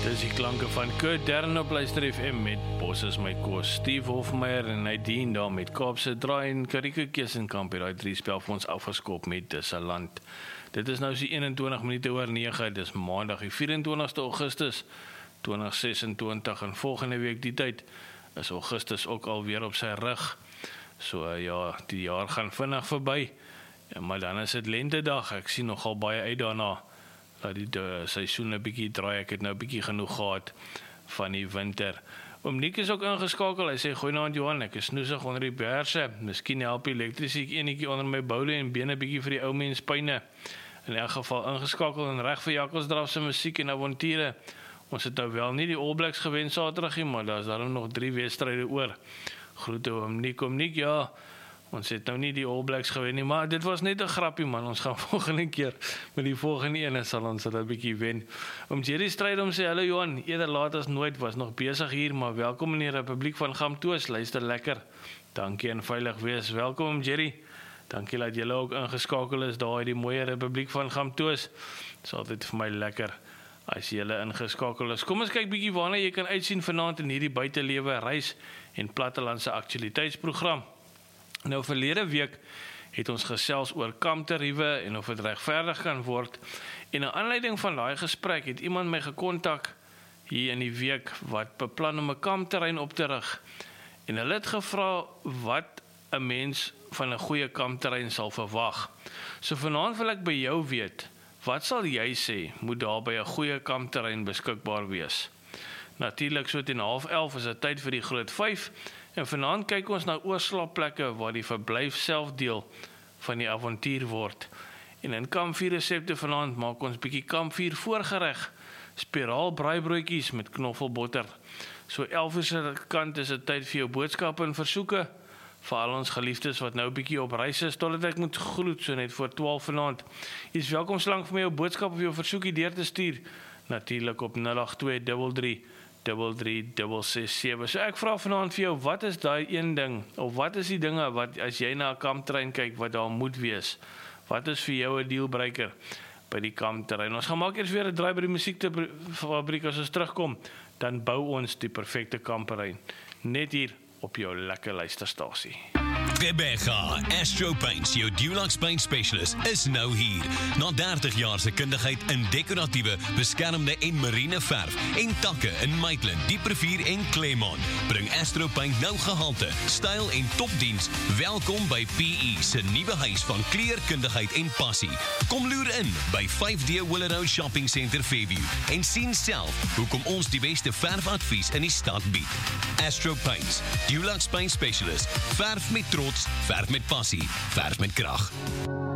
Dis die klanke van Kurt Dern op Luister FM met Bos is my kos. Steve Hofmeyer en Nadine daar met Kaapse Draai en Karike Kesenkamp het daai 3 spel vir ons afgeskop met Disseland. Dit is nou die 21 minute oor 9, dis maandag die 24ste Augustus 2026 en volgende week die tyd is Augustus ook alweer op sy rug. So ja, die jaar gaan vinnig verby. Ja, maar dan is dit lentedag. Ek sien nogal baie uit daarna. Dat die seisoen 'n bietjie draai, ek het nou 'n bietjie genoeg gehad van die winter. Oom Nick is ook ingeskakel, hy sê, goeienaand Johan, ek is snoesig onder die berse, miskien help die elektriesiek enetjie onder my boule en bene bietjie vir die ou mens pyne. In elk geval ingeskakel en reg vir Jakkalsdraf se musiek en avonture. Ons het nou wel nie die All Blacks gewen Saterdag nie, maar daar is daarom nog 3 wedstryde oor. Groete oom Nick, ja. Ons het nou nie die All Blacks gewen nie, maar dit was net 'n grappie man, ons gaan volgende keer met die volgende ene sal ons dit 'n bietjie wen. Om Jerry Strydom sê, hallo Johan, eerder laat as nooit, was nog besig hier, maar welkom in die Republiek van Gamtoos, luister lekker. Dankie en veilig wees, welkom Jerry. Dankie dat julle ook ingeskakel is daar in die mooie Republiek van Gamtoos. Dit is altyd vir my lekker as julle ingeskakel is. Kom ons kyk bietjie waarna jy kan uitsien vanaand in hierdie buitelewe reis en plattelandse aktualiteitsprogram. Nou verlede week het ons gesels oor kamptariewe en of dit regverdig kan word. En 'n aanleiding van daai gesprek het iemand my gekontak hier in die week wat beplan om 'n kampterrein op te rig. En hulle het gevra wat 'n mens van 'n goeie kampterrein sal verwag. So vanaand wil ek by jou weet, wat sal jy sê moet daar by 'n goeie kampterrein beskikbaar wees? Natuurlik so teen 10:30 is dit tyd vir die groot 5. En vanaand kyk ons na oorslaapplekke waar die verblyf self deel van die avontuur word. En in kampvuur resepte vanaand maak ons bietjie kampvuur voorgereg. Spiraal braaibroodjies met knoffelbotter. So 11:00 se kant is dit tyd vir jou boodskappe en versoeke. Vir al ons geliefdes wat nou bietjie op reis is, totdat ek moet groet so net voor 12 vanaand. Jy is welkom slank vir my jou boodskap of jou versoekie deur te stuur. Natuurlik op 08233 33667. So ek vra vanaand vir jou, wat is daai een ding, of wat is die dinge wat as jy na 'n kampterrein kyk, wat daar moet wees? Wat is vir jou 'n dealbreaker by die kampterrein? Ons gaan maak eers weer 'n draai by die musiekfabriek as ons terugkom, dan bou ons die perfekte kampterrein. Net hier op jou lekker luisterstasie. Rebecca, Astro Paints, jou Dulux Paint Specialist, is nou hier. Na 30 jaar se kundigheid in dekoratiewe, beskermde en marine verf en takke in Maitland, Dieprevier en Claremont, bring Astro Paint nou gehalte, styl en topdiens. Welkom by PE se nuwe huis van kleurkundigheid en passie. Kom loer in by 5D Willow Shopping Center Fairview en sien self hoekom ons die beste verfadvies in die stad bied. Astro Paints, Dulux Paint Specialist, verf met trots, verf met passie, verf met krag.